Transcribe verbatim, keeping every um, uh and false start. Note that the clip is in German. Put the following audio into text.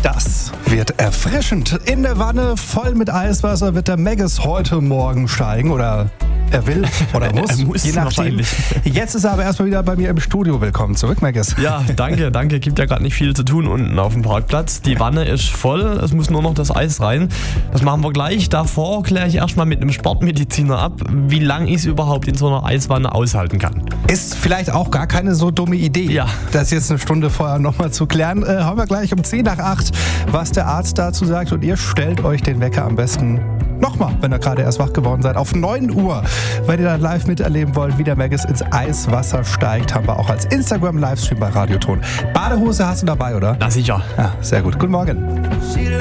Das wird erfrischend. In der Wanne voll mit Eiswasser wird der Maggis heute Morgen steigen oder er will oder muss, er muss je nachdem. Jetzt ist er aber erstmal wieder bei mir im Studio. Willkommen zurück, Maggis. Ja, danke, danke. Gibt ja gerade nicht viel zu tun unten auf dem Parkplatz. Die Wanne ist voll, es muss nur noch das Eis rein. Das machen wir gleich. Davor kläre ich erstmal mit einem Sportmediziner ab, wie lange ich es überhaupt in so einer Eiswanne aushalten kann. Ist vielleicht auch gar keine so dumme Idee, ja. das jetzt eine Stunde vorher nochmal zu klären. Äh, haben wir gleich um zehn nach acht, was der Arzt dazu sagt. Und ihr stellt euch den Wecker am besten nochmal, wenn ihr gerade erst wach geworden seid, auf neun Uhr. Wenn ihr dann live miterleben wollt, wie der Maggis ins Eiswasser steigt, haben wir auch als Instagram-Livestream bei Radioton. Badehose hast du dabei, oder? Na sicher. Ja, sehr gut. Guten Morgen.